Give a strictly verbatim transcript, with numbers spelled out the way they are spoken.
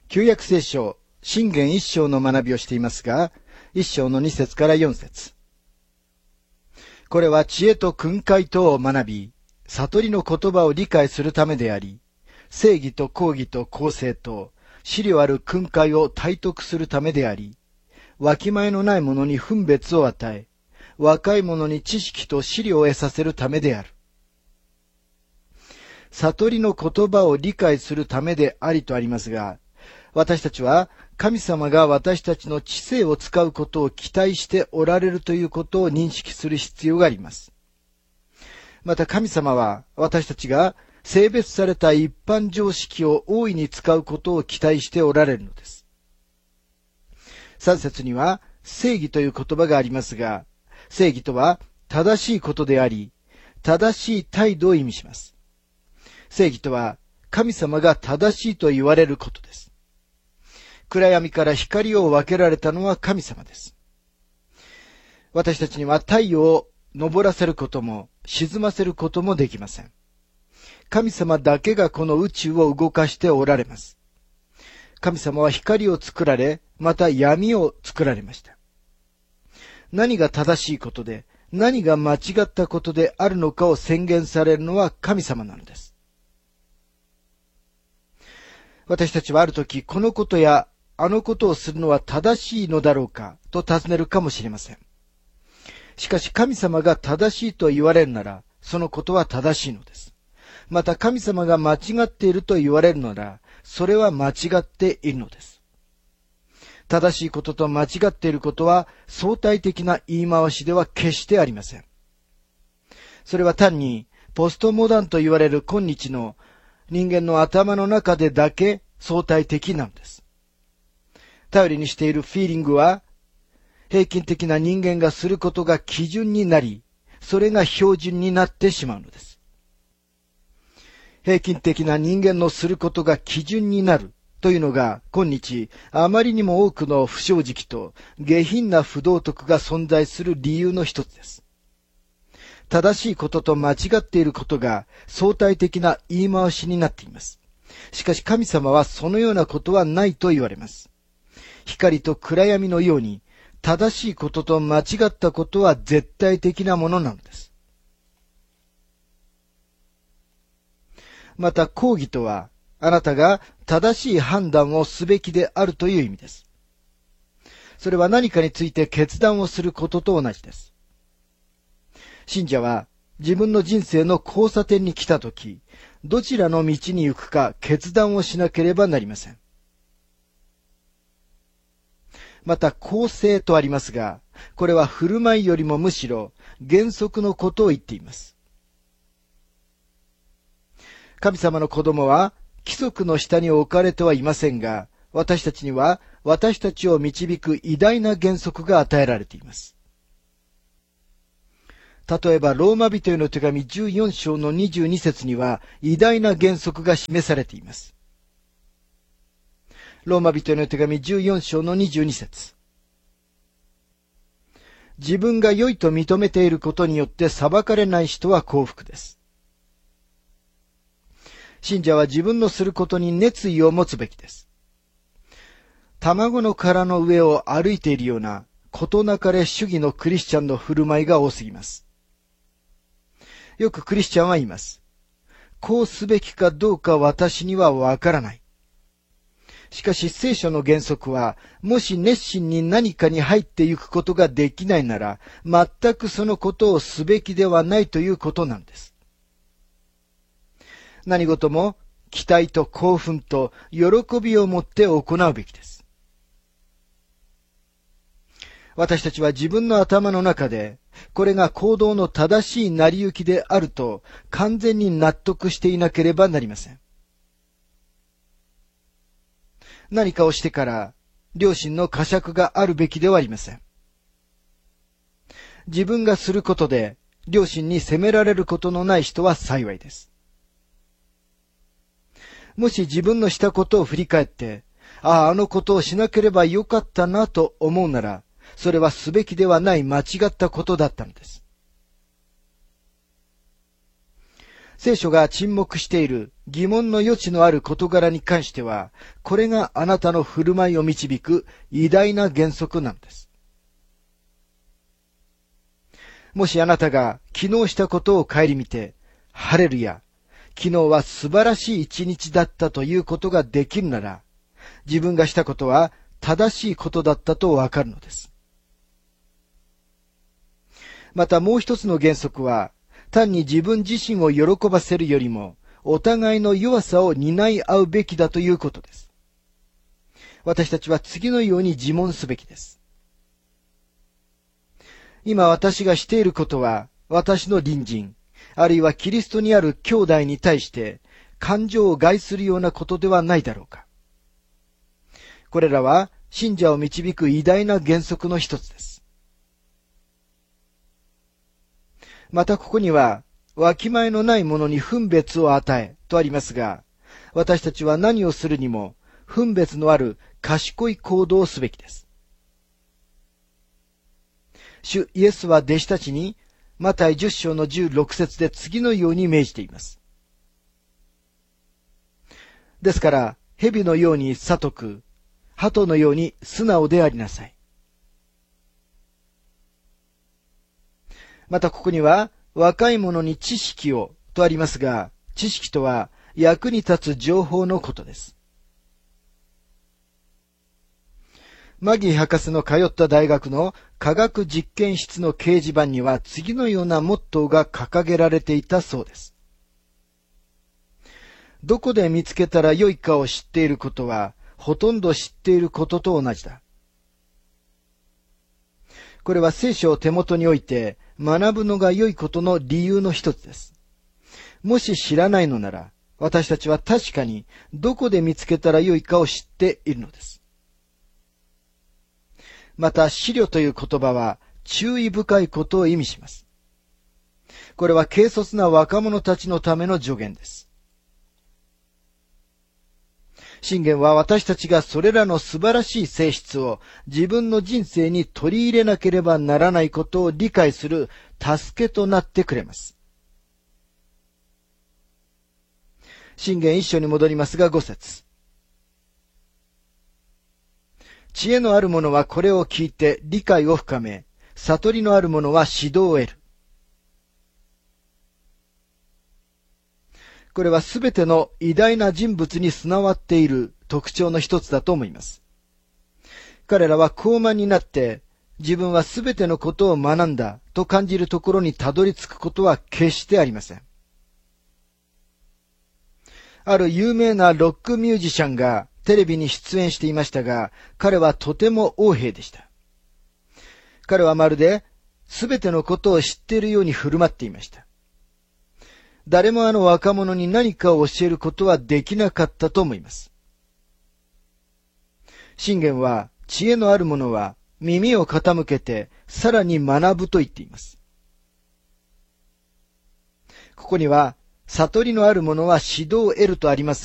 旧約聖書、箴言一章の学びをしていますが、一章の二節から四節。これは知恵と訓戒等を学び、悟りの言葉を理解するためであり、正義と公義と公正と、資料ある訓戒を体得するためであり、わきまえのない者に分別を与え、若い者に知識と資料を得させるためである。悟りの言葉を理解するためでありとありますが、私たちは神様が私たちの知性を使うことを期待しておられるということを認識する必要があります。また神様は私たちが性別された一般常識を大いに使うことを期待しておられるのです。三節には正義という言葉がありますが、正義とは正しいことであり、正しい態度を意味します。正義とは神様が正しいと言われることです。暗闇から光を分けられたのは神様です。私たちには太陽を昇らせることも沈ませることもできません。神様だけがこの宇宙を動かしておられます。神様は光を作られ、また闇を作られました。何が正しいことで、何が間違ったことであるのかを宣言されるのは神様なのです。私たちはあるとき、このことやあのことをするのは正しいのだろうかと尋ねるかもしれません。しかし神様が正しいと言われるなら、そのことは正しいのです。また神様が間違っていると言われるなら、それは間違っているのです。正しいことと間違っていることは相対的な言い回しでは決してありません。それは単にポストモダンと言われる今日の人間の頭の中でだけ相対的なのです。頼りにしているフィーリングは平均的な人間がすることが基準になり、それが標準になってしまうのです。平均的な人間のすることが基準になるというのが今日あまりにも多くの不正直と下品な不道徳が存在する理由の一つです。正しいことと間違っていることが相対的な言い回しになっています。しかし神様はそのようなことはないと言われます。光と暗闇のように正しいことと間違ったことは絶対的なものなのです。また公義とはあなたが正しい判断をすべきであるという意味です。それは何かについて決断をすることと同じです。信者は自分の人生の交差点に来たとき、どちらの道に行くか決断をしなければなりません。また公正とありますが、これは振る舞いよりもむしろ原則のことを言っています。神様の子供は規則の下に置かれてはいませんが、私たちには私たちを導く偉大な原則が与えられています。例えばローマ人への手紙じゅうよん章のにじゅうに節には偉大な原則が示されています。ローマ人への手紙じゅうよん章のにじゅうに節。自分が良いと認めていることによって裁かれない人は幸福です。信者は自分のすることに熱意を持つべきです。卵の殻の上を歩いているような事なかれ主義のクリスチャンの振る舞いが多すぎます。よくクリスチャンは言います。こうすべきかどうか私にはわからない。しかし聖書の原則は、もし熱心に何かに入っていくことができないなら、全くそのことをすべきではないということなんです。何事も期待と興奮と喜びを持って行うべきです。私たちは自分の頭の中で、これが行動の正しい成り行きであると完全に納得していなければなりません。何かをしてから良心の呵責があるべきではありません。自分がすることで良心に責められることのない人は幸いです。もし自分のしたことを振り返って、ああ、あのことをしなければよかったなと思うなら、それはすべきではない間違ったことだったのです。 聖書が沈黙している疑問の余地のある事柄に関しては、これがあなたの振る舞いを導く偉大な原則なんです。もしあなたが昨日したことを顧みて、ハレルヤ、昨日は素晴らしい一日だったということができるなら、自分がしたことは正しいことだったとわかるのです。またもう一つの原則は、単に自分自身を喜ばせるよりも、お互いの弱さを担い合うべきだということです。私たちは次のように自問すべきです。今私がしていることは、私の隣人、あるいはキリストにある兄弟に対して、感情を害するようなことではないだろうか。これらは、信者を導く偉大な原則の一つです。またここには、わきまえのないものに分別を与えとありますが、私たちは何をするにも、分別のある賢い行動をすべきです。主イエスは弟子たちに、マタイじゅっ章のじゅうろく節で次のように命じています。ですから、蛇のように聡く、鳩のように素直でありなさい。またここには、若い者に知識をとありますが、知識とは役に立つ情報のことです。マギー博士の通った大学の科学実験室の掲示板には次のようなモットーが掲げられていたそうです。どこで見つけたら良いかを知っていることは、ほとんど知っていることと同じだ。これは聖書を手元に置いて学ぶのが良いことの理由の一つです。もし知らないのなら、私たちは確かにどこで見つけたら良いかを知っているのです。また、思慮という言葉は注意深いことを意味します。これは軽率な若者たちのための助言です。箴言は私たちがそれらの素晴らしい性質を自分の人生に取り入れなければならないことを理解する助けとなってくれます。箴言一章に戻りますがご節。知恵のある者はこれを聞いて理解を深め、悟りのある者は指導を得る。これはすべての偉大な人物に備わっている特徴の一つだと思います。彼らは高慢になって自分はすべてのことを学んだと感じるところにたどり着くことは決してありません。ある有名なロックミュージシャンがテレビに出演していましたが、彼はとても横柄でした。彼はまるですべてのことを知っているように振る舞っていました。誰もあの若者に何かを教えることはできなかったと思います。箴言は、知恵のある者は耳を傾けてさらに学ぶと言っています。ここには、悟りのある者は指導を得るとあります